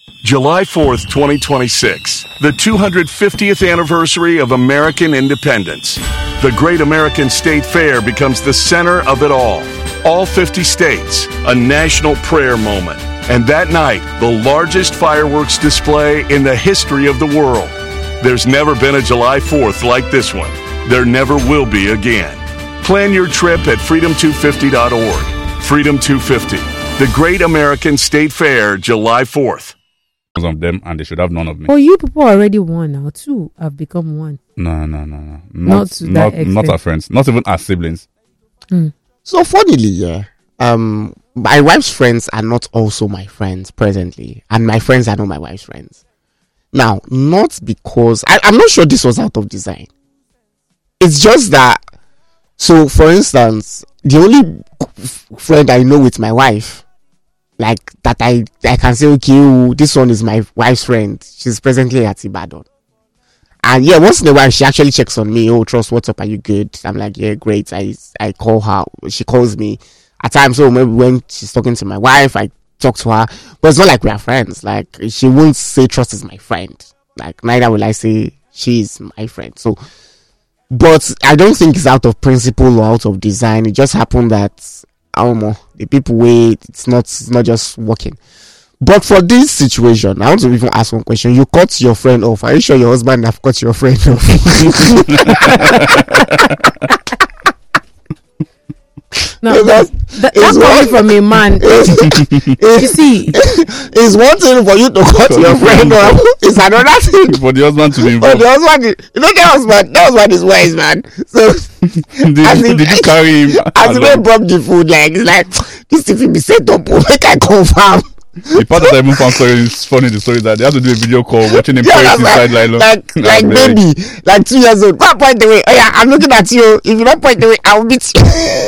July 4th, 2026, the 250th anniversary of American independence. The Great American State Fair becomes the center of it all. All 50 states, a national prayer moment. And that night, the largest fireworks display in the history of the world. There's never been a July 4th like this one. There never will be again. Plan your trip at freedom250.org. Freedom 250, the Great American State Fair, July 4th. Of them, and they should have none of me. Oh, you people are already one now. Two have become one. No. Not our friends. Not even our siblings. So funnily, my wife's friends are not also my friends presently, and my friends are not my wife's friends. Now, not because I'm not sure this was out of design. It's just that. So, for instance, the only friend I know with my wife, like that I can say, okay, this one is my wife's friend. She's presently at Ibadan. And yeah, once in a while, she actually checks on me. Oh, Trust, what's up? Are you good? I'm like, yeah, great. I call her. She calls me at times. So maybe when she's talking to my wife, I talk to her. But it's not like we are friends. Like, she won't say Trust is my friend. Like, neither will I say she's my friend. So, but I don't think it's out of principle or out of design. It just happened that, I don't know, the people wait. It's not just working. But for this situation, I want to even ask one question. You cut your friend off. Are you sure your husband have cut your friend off? No, that's coming from a man. You see, it's one thing for you to cut your friend off. It's another thing for the husband to be involved. For the husband, that husband is wise, man. So did you carry him? As he went brought the food, like it's like this thing be set up. Make I confirm. The part that I even found story is funny. The story that they have to do a video call watching him play inside like baby, like 2 years old. Go point the way. Oh yeah, I'm looking at you. If you don't point the way, I'll beat you.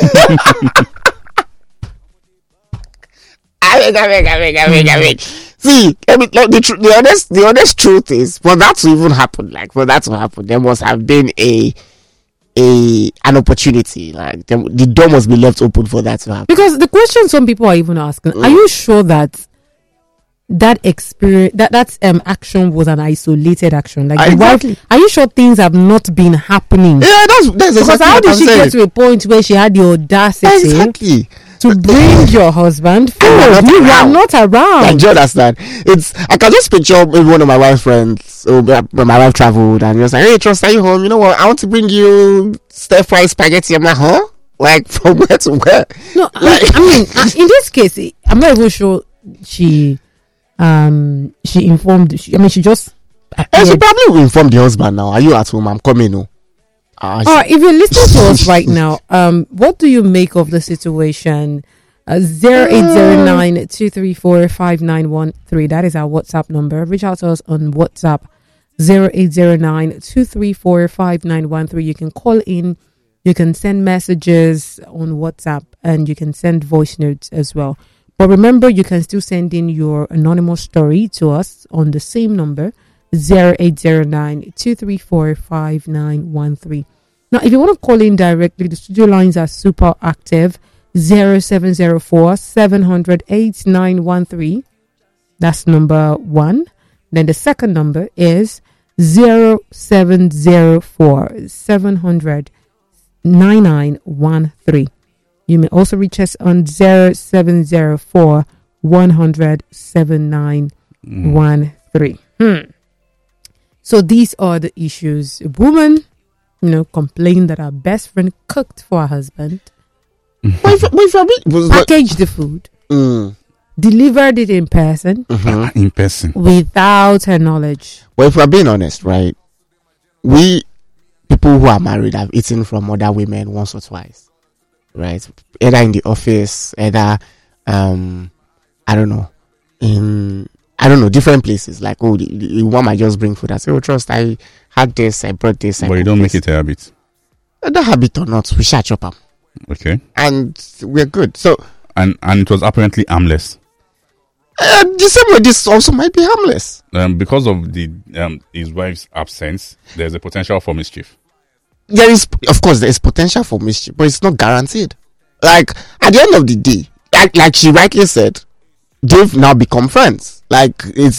I mean. See, the honest truth is, for that to even happen, there must have been an opportunity. Like the door must be left open for that to happen. Because the question some people are even asking, are you sure that experience, that action was an isolated action? Like exactly. Are you sure things have not been happening? Yeah, that's because exactly how did she get to a point where she had the audacity to bring your husband food? You are not around. Like, do you understand? I can just picture maybe one of my wife's friends. When my wife traveled, and he was like, "Hey, Trust, are you home? You know what? I want to bring you stir-fried spaghetti." I'm like, "Huh? Like, from where to where?" No, I mean, in this case, I'm not even sure she informed. She just. She probably will inform the husband now. Are you at home? I'm coming. No. If you're listening to us right now, what do you make of the situation? 0809-234-5913. That is our WhatsApp number. Reach out to us on WhatsApp 0809-234-5913. You can call in, you can send messages on WhatsApp, and you can send voice notes as well. But remember, you can still send in your anonymous story to us on the same number, 0809-234-5913. Now, if you want to call in directly, the studio lines are super active. 0704-700-8913. That's number one. Then the second number is 0704-700-9913. You may also reach us on 0704-100-7913. So these are the issues. A woman, complained that her best friend cooked for her husband. Packaged the food. Delivered it in person. In person. Without her knowledge. Well, if we're being honest, right? We, people who are married, have eaten from other women once or twice. Right? Either in the office, either, I don't know, different places. Like, the one might just bring food. I say, Trust, I had this, I brought this. But you don't make it a habit. The habit or not, we shall chop up. Okay. And we're good. So, and it was apparently harmless. The same way this also might be harmless. Because of his wife's absence, there's a potential for mischief. There is potential for mischief, but it's not guaranteed. Like, at the end of the day, like she rightly said, they've now become friends. Like, it's